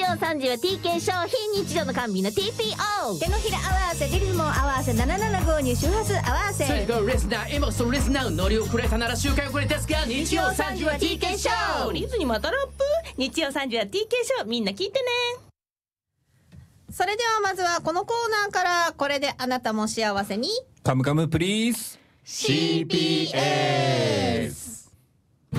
曜3時は TK ショー、非日常の甘美の TPO。 手のひら合わせリズムを合わせ775に周波数合わせ。 それがリスナー、今そのリスナー乗り遅れたなら周回遅れですが、日曜3時は TK ショー。 リズにまたラップ。日曜3時は TK ショー、みんな聞いてね。 それではまずはこのコーナーから。これであなたも幸せにカムカムプリーズ CPS。